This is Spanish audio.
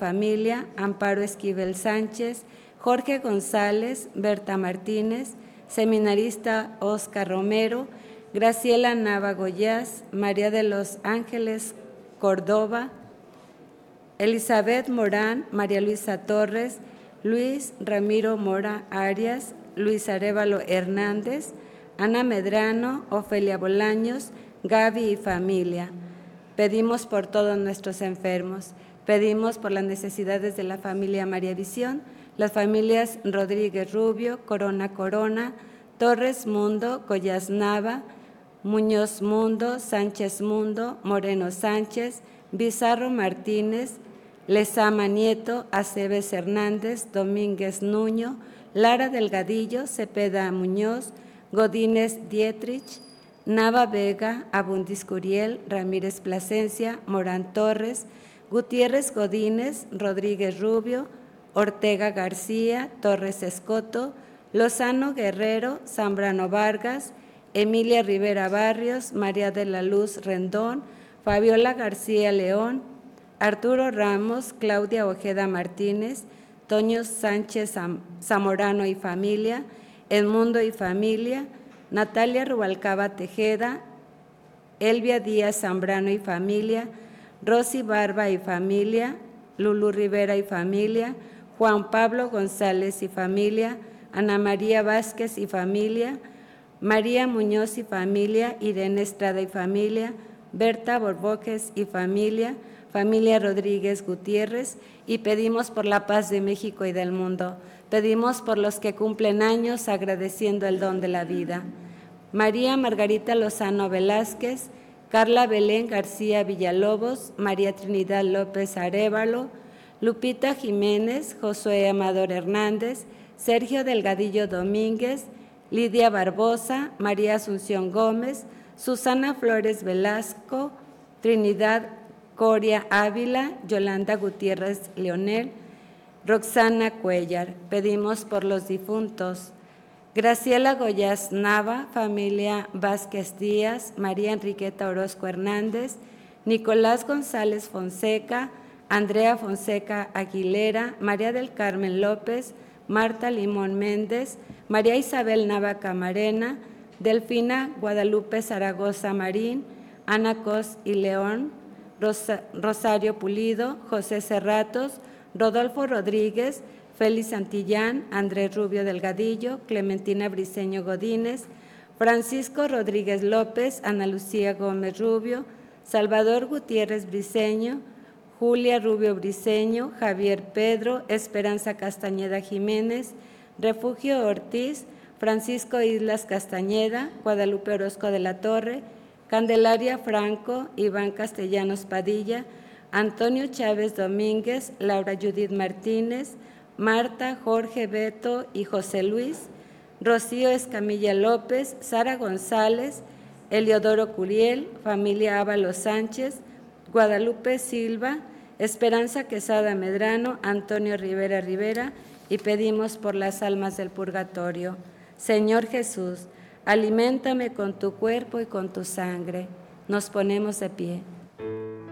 familia, Amparo Esquivel Sánchez, Jorge González, Berta Martínez, seminarista Oscar Romero, Graciela Nava Goyás, María de los Ángeles Córdoba, Elizabeth Morán, María Luisa Torres, Luis Ramiro Mora Arias, Luis Arévalo Hernández, Ana Medrano, Ofelia Bolaños, Gaby y familia. Pedimos por todos nuestros enfermos, pedimos por las necesidades de la familia María Visión, las familias Rodríguez Rubio, Corona, Torres Mundo, Collas Nava, Muñoz Mundo, Sánchez Mundo, Moreno Sánchez, Bizarro Martínez, Lezama Nieto, Aceves Hernández, Domínguez Nuño, Lara Delgadillo, Cepeda Muñoz, Godínez Dietrich, Nava Vega, Abundis Curiel, Ramírez Plasencia, Morán Torres, Gutiérrez Godínez, Rodríguez Rubio, Ortega García, Torres Escoto, Lozano Guerrero, Zambrano Vargas, Emilia Rivera Barrios, María de la Luz Rendón, Fabiola García León, Arturo Ramos, Claudia Ojeda Martínez, Toño Sánchez Zamorano y familia, Edmundo y familia, Natalia Rubalcaba Tejeda, Elvia Díaz Zambrano y familia, Rosy Barba y familia, Lulú Rivera y familia, Juan Pablo González y familia, Ana María Vázquez y familia, María Muñoz y familia, Irene Estrada y familia, Berta Borboques y familia, familia Rodríguez Gutiérrez, y pedimos por la paz de México y del mundo. Pedimos por los que cumplen años agradeciendo el don de la vida. María Margarita Lozano Velázquez, Carla Belén García Villalobos, María Trinidad López Arévalo, Lupita Jiménez, Josué Amador Hernández, Sergio Delgadillo Domínguez, Lidia Barbosa, María Asunción Gómez, Susana Flores Velasco, Trinidad Coria Ávila, Yolanda Gutiérrez Leonel, Roxana Cuellar. Pedimos por los difuntos: Graciela Goyás Nava, familia Vázquez Díaz, María Enriqueta Orozco Hernández, Nicolás González Fonseca, Andrea Fonseca Aguilera, María del Carmen López, Marta Limón Méndez, María Isabel Nava Camarena, Delfina Guadalupe Zaragoza Marín, Ana Cos y León, Rosario Pulido, José Cerratos, Rodolfo Rodríguez, Félix Santillán, Andrés Rubio Delgadillo, Clementina Briceño Godínez, Francisco Rodríguez López, Ana Lucía Gómez Rubio, Salvador Gutiérrez Briceño, Julia Rubio Briceño, Javier Pedro, Esperanza Castañeda Jiménez, Refugio Ortiz, Francisco Islas Castañeda, Guadalupe Orozco de la Torre, Candelaria Franco, Iván Castellanos Padilla, Antonio Chávez Domínguez, Laura Judith Martínez, Marta, Jorge, Beto y José Luis, Rocío Escamilla López, Sara González, Eliodoro Curiel, familia Ábalos Sánchez, Guadalupe Silva, Esperanza Quesada Medrano, Antonio Rivera Rivera, y pedimos por las almas del purgatorio. Señor Jesús, aliméntame con tu cuerpo y con tu sangre. Nos ponemos de pie.